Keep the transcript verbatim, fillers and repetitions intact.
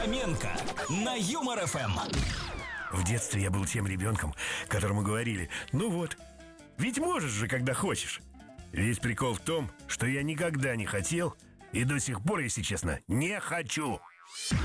Фоменко на Юмор ФМ. В детстве я был тем ребенком, которому говорили: ну вот, ведь можешь же, когда хочешь. Весь прикол в том, что я никогда не хотел и до сих пор, если честно, не хочу.